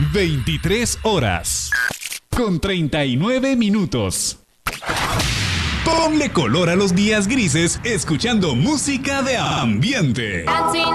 23 horas con 39 minutos. Ponle color a los días grises escuchando música de ambiente.